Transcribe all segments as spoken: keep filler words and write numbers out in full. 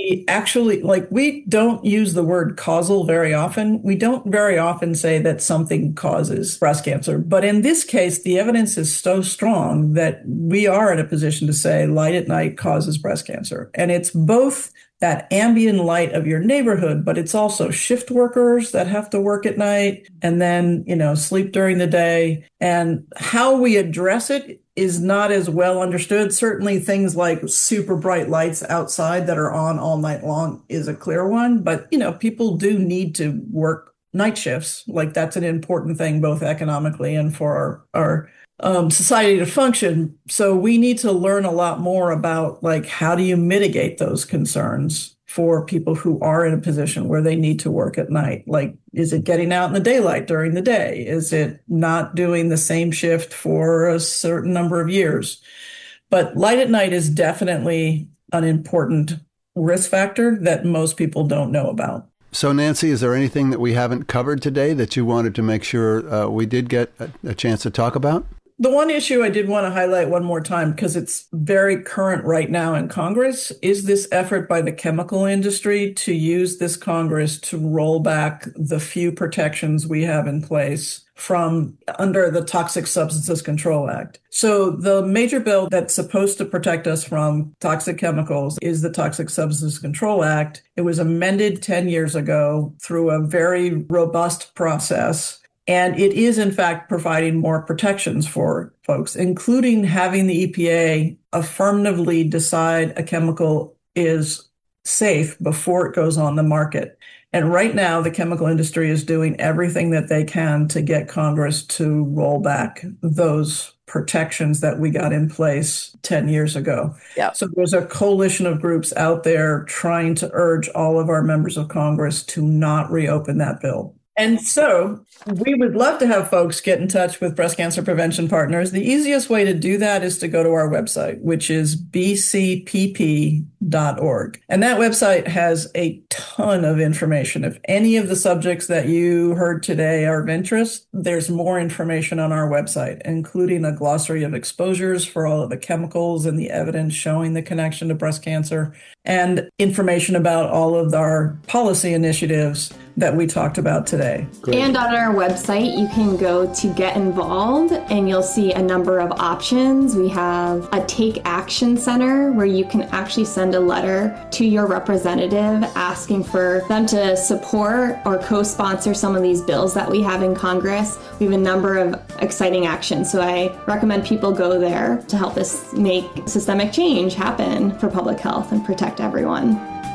we actually, like, we don't use the word causal very often. We don't very often say that something causes breast cancer. But in this case, the evidence is so strong that we are in a position to say light at night causes breast cancer. And it's both that ambient light of your neighborhood, but it's also shift workers that have to work at night and then, you know, sleep during the day. And how we address it is not as well understood. Certainly things like super bright lights outside that are on all night long is a clear one. But, you know, people do need to work night shifts. Like, that's an important thing, both economically and for our, our Um, society to function. So we need to learn a lot more about, like, how do you mitigate those concerns for people who are in a position where they need to work at night? Like, is it getting out in the daylight during the day? Is it not doing the same shift for a certain number of years? But light at night is definitely an important risk factor that most people don't know about. So, Nancy, is there anything that we haven't covered today that you wanted to make sure uh, we did get a, a chance to talk about? The one issue I did want to highlight one more time, because it's very current right now in Congress, is this effort by the chemical industry to use this Congress to roll back the few protections we have in place from under the Toxic Substances Control Act. So the major bill that's supposed to protect us from toxic chemicals is the Toxic Substances Control Act. It was amended ten years ago through a very robust process. And it is, in fact, providing more protections for folks, including having the E P A affirmatively decide a chemical is safe before it goes on the market. And right now, the chemical industry is doing everything that they can to get Congress to roll back those protections that we got in place ten years ago. Yeah. So there's a coalition of groups out there trying to urge all of our members of Congress to not reopen that bill. And so we would love to have folks get in touch with Breast Cancer Prevention Partners. The easiest way to do that is to go to our website, which is b c p p dot org. And that website has a ton of information. If any of the subjects that you heard today are of interest, there's more information on our website, including a glossary of exposures for all of the chemicals and the evidence showing the connection to breast cancer, and information about all of our policy initiatives that we talked about today. Great. And on our website, you can go to get involved and you'll see a number of options. We have a Take Action Center where you can actually send a letter to your representative asking for them to support or co-sponsor some of these bills that we have in Congress. We have a number of exciting actions. So I recommend people go there to help us make systemic change happen for public health and protect everyone.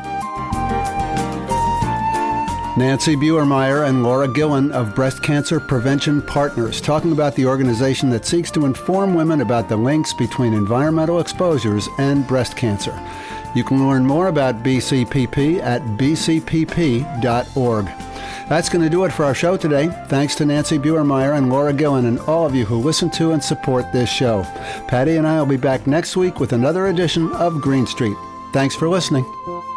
Nancy Buermeyer and Laura Gillen of Breast Cancer Prevention Partners talking about the organization that seeks to inform women about the links between environmental exposures and breast cancer. You can learn more about B C P P at b c p p dot org. That's going to do it for our show today. Thanks to Nancy Buermeyer and Laura Gillen and all of you who listen to and support this show. Patty and I will be back next week with another edition of Green Street. Thanks for listening.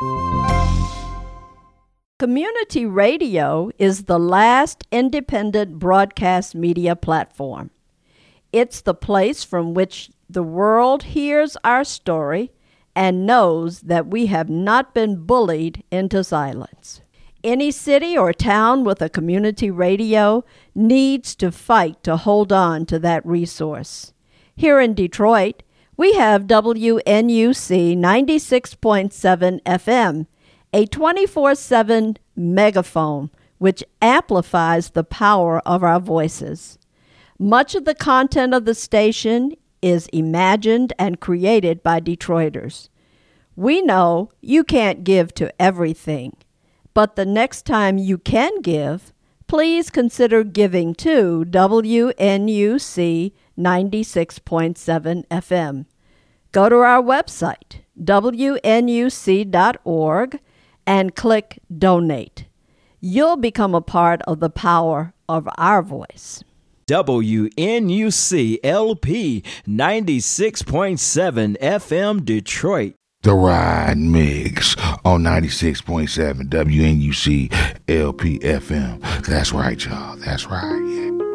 Community radio is the last independent broadcast media platform. It's the place from which the world hears our story and knows that we have not been bullied into silence. Any city or town with a community radio needs to fight to hold on to that resource. Here in Detroit, we have W N U C ninety-six point seven F M, a twenty-four seven megaphone which amplifies the power of our voices. Much of the content of the station is imagined and created by Detroiters. We know you can't give to everything, but the next time you can give, please consider giving to W N U C ninety-six point seven F M. Go to our website, w n u c dot org, and click Donate. You'll become a part of the power of our voice. W N U C L P ninety-six point seven F M Detroit. The Ride Mix on ninety-six point seven W N U C L P F M. That's right, y'all. That's right. Yeah.